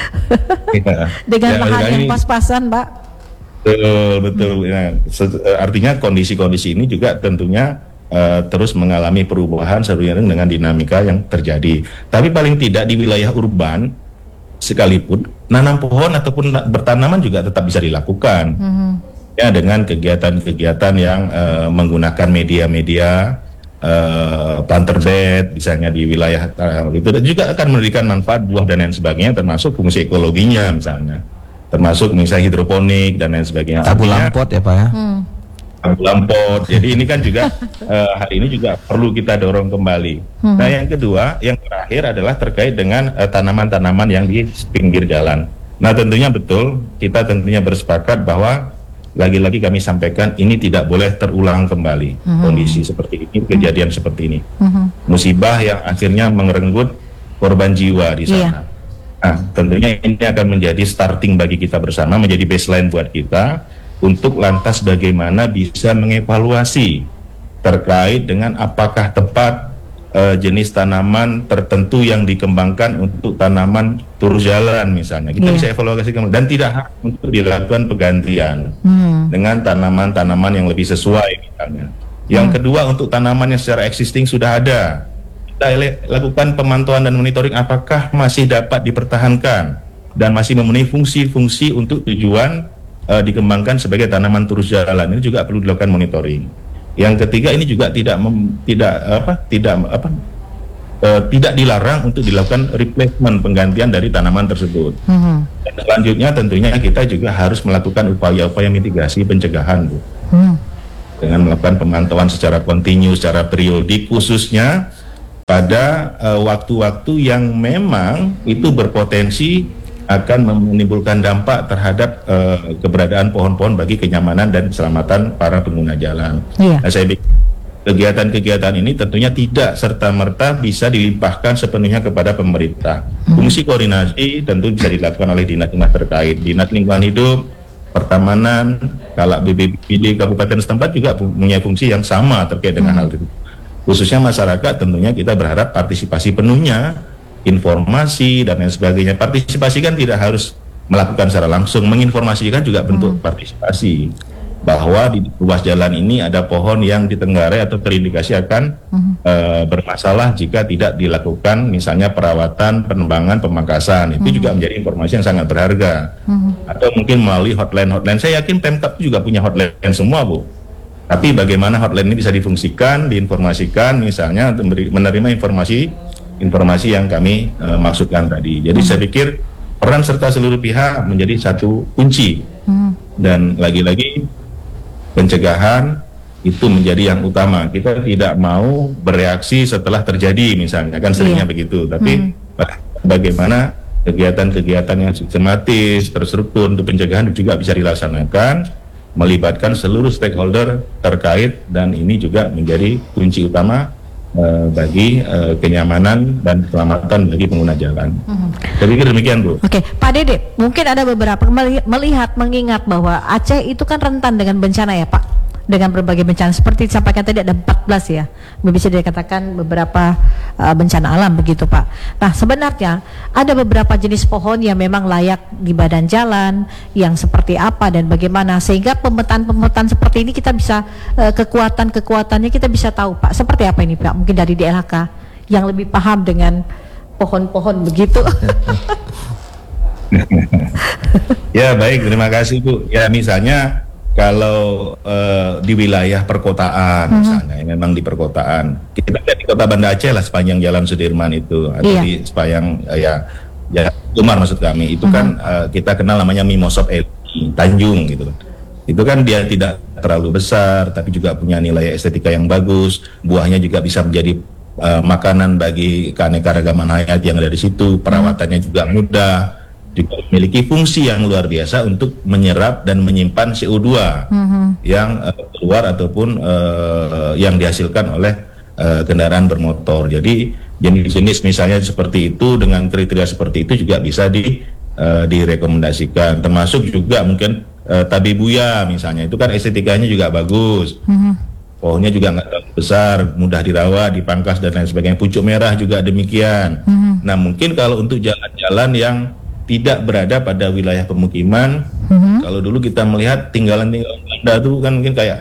Dengan lahan yang pas-pasan Pak. Betul. Ya, artinya kondisi-kondisi ini juga tentunya terus mengalami perubahan seiring dengan dinamika yang terjadi. Tapi paling tidak di wilayah urban sekalipun nanam pohon ataupun bertanaman juga tetap bisa dilakukan. Ya, dengan kegiatan-kegiatan yang menggunakan media-media planter bed misalnya di wilayah itu, dan juga akan memberikan manfaat buah dan lain sebagainya, termasuk fungsi ekologinya misalnya, termasuk misalnya hidroponik dan lain sebagainya. Tabul lampot ya Pak ya. Tabul lampot. Jadi ini kan juga hal ini juga perlu kita dorong kembali. Nah, yang kedua, yang terakhir adalah terkait dengan tanaman-tanaman yang di pinggir jalan. Nah, tentunya betul, kita tentunya bersepakat bahwa lagi-lagi kami sampaikan ini tidak boleh terulang kembali kondisi seperti ini, kejadian seperti ini. Musibah yang akhirnya merenggut korban jiwa di sana. Nah, tentunya ini akan menjadi starting bagi kita bersama, menjadi baseline buat kita untuk lantas bagaimana bisa mengevaluasi terkait dengan apakah tepat jenis tanaman tertentu yang dikembangkan untuk tanaman tur jalan misalnya. Kita bisa evaluasi kembali dan tidak harus untuk dilakukan penggantian dengan tanaman-tanaman yang lebih sesuai misalnya. Yang kedua, untuk tanaman yang secara existing sudah ada, kita lakukan pemantauan dan monitoring apakah masih dapat dipertahankan. dan masih memenuhi fungsi-fungsi untuk tujuan dikembangkan sebagai tanaman terus jalan. Ini juga perlu dilakukan monitoring. Yang ketiga, ini juga tidak dilarang untuk dilakukan replacement, penggantian dari tanaman tersebut. Dan selanjutnya tentunya kita juga harus melakukan upaya-upaya mitigasi pencegahan, Bu. Dengan melakukan pemantauan secara kontinu, secara periodik, khususnya pada waktu-waktu yang memang itu berpotensi akan menimbulkan dampak terhadap keberadaan pohon-pohon bagi kenyamanan dan keselamatan para pengguna jalan. Nah, saya pikir kegiatan-kegiatan ini tentunya tidak serta-merta bisa dilimpahkan sepenuhnya kepada pemerintah. Fungsi koordinasi tentu bisa dilakukan oleh dinas-dinas terkait, dinas lingkungan hidup, pertamanan, kalau BPBD kabupaten setempat juga punya fungsi yang sama terkait dengan hal itu. Khususnya masyarakat, tentunya kita berharap partisipasi penuhnya, informasi dan lain sebagainya. Partisipasi kan tidak harus melakukan secara langsung, menginformasikan juga bentuk partisipasi, bahwa di ruas jalan ini ada pohon yang ditenggarai atau terindikasi akan bermasalah jika tidak dilakukan misalnya perawatan, penebangan, pemangkasan. Itu juga menjadi informasi yang sangat berharga. Atau mungkin melalui hotline. Saya yakin Pemkab juga punya hotline semua, Bu. Tapi bagaimana hotline ini bisa difungsikan, diinformasikan misalnya untuk menerima informasi yang kami maksudkan tadi. Jadi saya pikir peran serta seluruh pihak menjadi satu kunci. Dan lagi-lagi pencegahan itu menjadi yang utama. Kita tidak mau bereaksi setelah terjadi misalnya, kan seringnya begitu. Tapi bagaimana kegiatan-kegiatan yang sistematis, terstruktur untuk pencegahan juga bisa dilaksanakan, melibatkan seluruh stakeholder terkait, dan ini juga menjadi kunci utama bagi kenyamanan dan keselamatan bagi pengguna jalan. Saya pikir demikian, Bu. Oke, Pak Dede, mungkin ada beberapa mengingat bahwa Aceh itu kan rentan dengan bencana ya, Pak. Dengan berbagai bencana seperti disampaikan tadi ada 14 ya, bisa dikatakan beberapa bencana alam begitu, Pak. Nah, sebenarnya ada beberapa jenis pohon yang memang layak di badan jalan, yang seperti apa dan bagaimana, sehingga pemetaan seperti ini kita bisa kekuatannya kita bisa tahu, Pak. Seperti apa ini, Pak? Mungkin dari DLHK yang lebih paham dengan pohon-pohon begitu. Ya, baik, terima kasih, Bu. Ya, misalnya kalau di wilayah perkotaan misalnya, memang di perkotaan, kita lihat di Kota Banda Aceh lah, sepanjang Jalan Sudirman itu, atau di sepanjang ya Umar maksud kami, itu kan kita kenal namanya Mimosop Eli, Tanjung gitu. Itu kan dia tidak terlalu besar, tapi juga punya nilai estetika yang bagus, buahnya juga bisa menjadi makanan bagi keanekaragaman hayat yang ada di situ, perawatannya juga mudah, juga memiliki fungsi yang luar biasa untuk menyerap dan menyimpan CO2 yang keluar ataupun yang dihasilkan oleh kendaraan bermotor. Jadi jenis-jenis misalnya seperti itu dengan kriteria seperti itu juga bisa direkomendasikan. Termasuk juga mungkin tabebuya misalnya, itu kan estetikanya juga bagus. Pohonnya juga nggak terlalu besar, mudah dirawat, dipangkas dan lain sebagainya. Pucuk merah juga demikian. Nah, mungkin kalau untuk jalan-jalan yang tidak berada pada wilayah pemukiman, kalau dulu kita melihat tinggalan-tinggalan Belanda itu kan mungkin kayak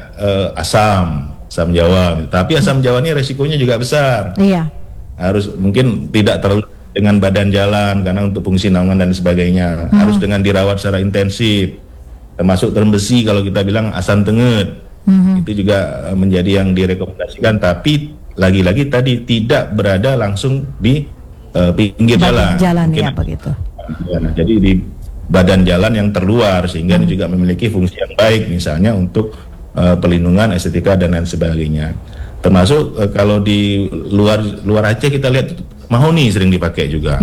asam Jawa, tapi asam Jawa ini resikonya juga besar. Iya. Harus mungkin tidak terlalu dengan badan jalan karena untuk fungsi naungan dan sebagainya, harus dengan dirawat secara intensif. Termasuk term besi, kalau kita bilang asam tenget, itu juga menjadi yang direkomendasikan, tapi lagi-lagi tadi tidak berada langsung di pinggir jalan ya, begitu. Nah, jadi di badan jalan yang terluar, sehingga juga memiliki fungsi yang baik misalnya untuk pelindungan estetika dan lain sebagainya. Termasuk kalau di luar Aceh kita lihat mahoni sering dipakai juga.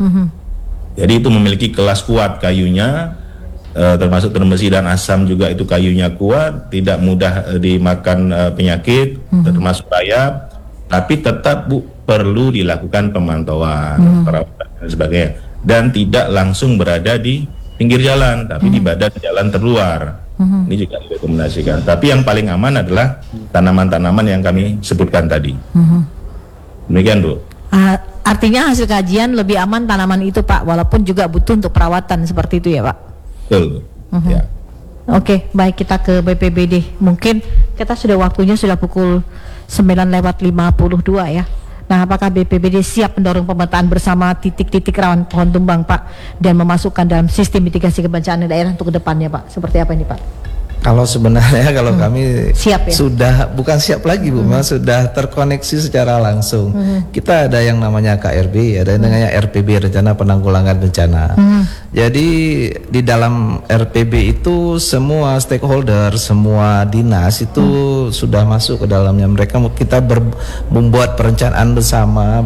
Jadi itu memiliki kelas kuat kayunya, termasuk term besi dan asam juga itu kayunya kuat, tidak mudah dimakan penyakit, termasuk rayap, tapi tetap perlu dilakukan pemantauan, perawatan dan sebagainya. Dan tidak langsung berada di pinggir jalan, tapi di badan jalan terluar. Ini juga direkomendasikan. Tapi yang paling aman adalah tanaman-tanaman yang kami sebutkan tadi. Demikian, Bu. Artinya hasil kajian lebih aman tanaman itu, Pak, walaupun juga butuh untuk perawatan seperti itu ya, Pak? Betul. Ya. Oke, baik, kita ke BPBD. Mungkin kita waktunya sudah pukul 9:52 ya. Nah, apakah BPBD siap mendorong pemetaan bersama titik-titik rawan pohon tumbang, Pak, dan memasukkan dalam sistem mitigasi kebencanaan daerah untuk kedepannya, Pak? Seperti apa ini, Pak? Kalau sebenarnya kami siap, ya? Sudah bukan siap lagi Bu, sudah terkoneksi secara langsung. Kita ada yang namanya KRB, ada yang namanya RPB, Rencana Penanggulangan Bencana. Jadi di dalam RPB itu semua stakeholder, semua dinas itu sudah masuk ke dalamnya. Kita membuat perencanaan bersama